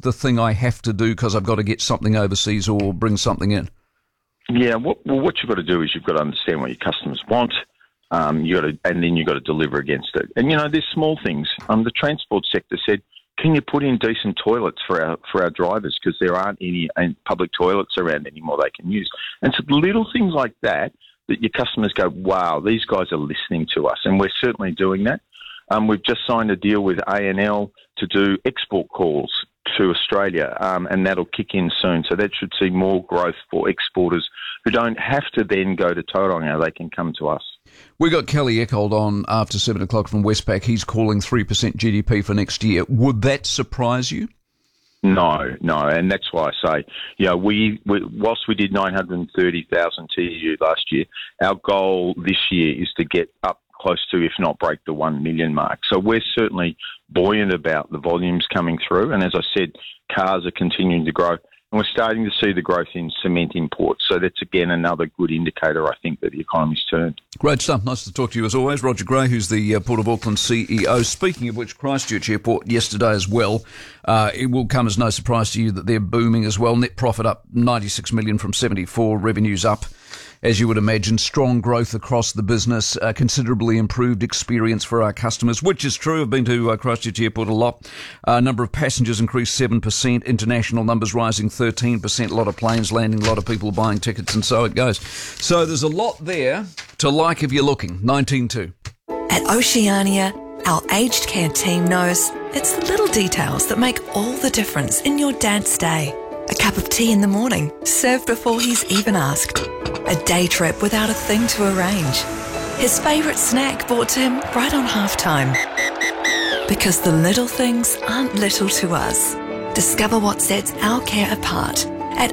the thing I have to do because I've got to get something overseas or bring something in? Yeah, what you've got to do is you've got to understand what your customers want. And then you've got to deliver against it. And there's small things. The transport sector said, "Can you put in decent toilets for our drivers because there aren't any public toilets around anymore they can use?" And so little things like that your customers go, "Wow, these guys are listening to us," and we're certainly doing that. We've just signed a deal with ANL to do export calls to Australia, and that'll kick in soon. So that should see more growth for exporters who don't have to then go to Tauranga. They can come to us. We got Kelly Eckold on after 7 o'clock from Westpac. He's calling 3% GDP for next year. Would that surprise you? No, and that's why I say, whilst we did 930,000 TEU last year, our goal this year is to get up close to, if not break the 1 million mark. So we're certainly buoyant about the volumes coming through. And as I said, cars are continuing to grow. And we're starting to see the growth in cement imports. So that's, again, another good indicator, I think, that the economy's turned. Great stuff. Nice to talk to you as always. Roger Gray, who's the Port of Auckland CEO. Speaking of which, Christchurch Airport yesterday as well. It will come as no surprise to you that they're booming as well. Net profit up 96 million from 74, revenues up. As you would imagine, strong growth across the business, considerably improved experience for our customers, which is true. I've been to Christchurch Airport a lot. Number of passengers increased 7%, international numbers rising 13%, a lot of planes landing, a lot of people buying tickets, and so it goes. So there's a lot there to like if you're looking. 19.2. At Oceania, our aged care team knows it's the little details that make all the difference in your dad's day. A cup of tea in the morning, served before he's even asked. A day trip without a thing to arrange. His favourite snack brought to him right on halftime. Because the little things aren't little to us. Discover what sets our care apart at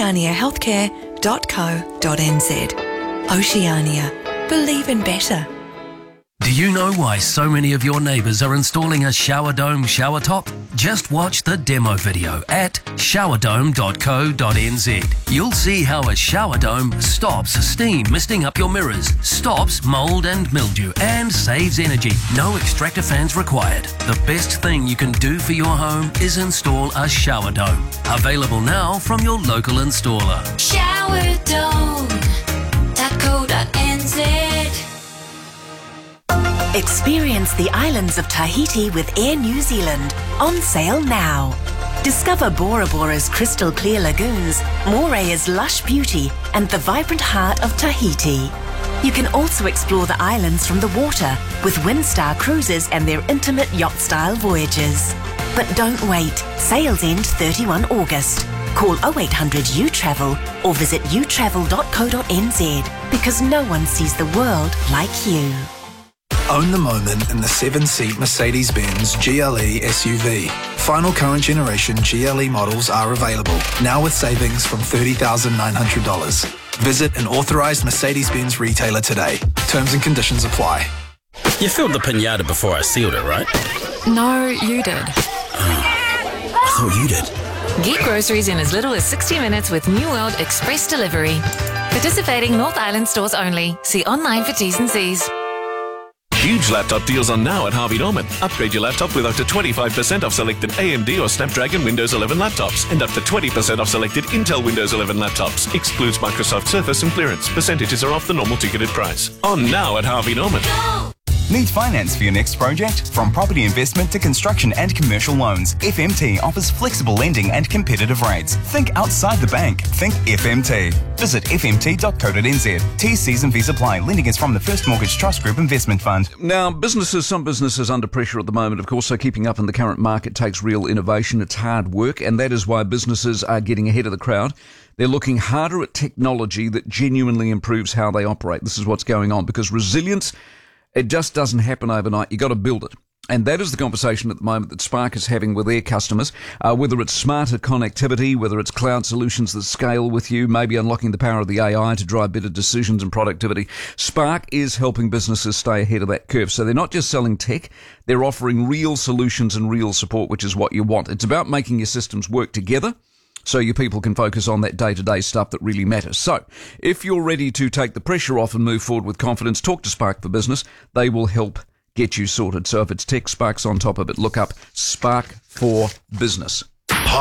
oceaniahealthcare.co.nz. Oceania. Believe in better. Do you know why so many of your neighbours are installing a shower dome shower top? Just watch the demo video at showerdome.co.nz. You'll see how a shower dome stops steam misting up your mirrors, stops mould and mildew, and saves energy. No extractor fans required. The best thing you can do for your home is install a shower dome. Available now from your local installer. Showerdome.co.nz. Experience the islands of Tahiti with Air New Zealand. On sale now. Discover Bora Bora's crystal clear lagoons, Morea's lush beauty, and the vibrant heart of Tahiti. You can also explore the islands from the water with Windstar Cruises and their intimate yacht-style voyages. But don't wait. Sales end 31 August. Call 0800 U-Travel or visit utravel.co.nz because no one sees the world like you. Own the moment in the 7-seat Mercedes-Benz GLE SUV. Final current generation GLE models are available, now with savings from $30,900. Visit an authorised Mercedes-Benz retailer today. Terms and conditions apply. You filled the piñata before I sealed it, right? No, you did. I thought you did. Get groceries in as little as 60 minutes with New World Express Delivery. Participating North Island stores only. See online for T's and C's. Huge laptop deals on now at Harvey Norman. Upgrade your laptop with up to 25% off selected AMD or Snapdragon Windows 11 laptops and up to 20% off selected Intel Windows 11 laptops. Excludes Microsoft Surface and clearance. Percentages are off the normal ticketed price. On now at Harvey Norman. Need finance for your next project? From property investment to construction and commercial loans, FMT offers flexible lending and competitive rates. Think outside the bank. Think FMT. Visit fmt.co.nz. T's and V's apply. Lending is from the First Mortgage Trust Group Investment Fund. Now, some businesses under pressure at the moment, of course, so keeping up in the current market takes real innovation. It's hard work, and that is why businesses are getting ahead of the crowd. They're looking harder at technology that genuinely improves how they operate. This is what's going on, because resilience, it just doesn't happen overnight. You've got to build it. And that is the conversation at the moment that Spark is having with their customers, whether it's smarter connectivity, whether it's cloud solutions that scale with you, maybe unlocking the power of the AI to drive better decisions and productivity. Spark is helping businesses stay ahead of that curve. So they're not just selling tech, they're offering real solutions and real support, which is what you want. It's about making your systems work together so your people can focus on that day-to-day stuff that really matters. So, if you're ready to take the pressure off and move forward with confidence, talk to Spark for Business. They will help get you sorted. So if it's tech, Spark's on top of it. Look up Spark for Business.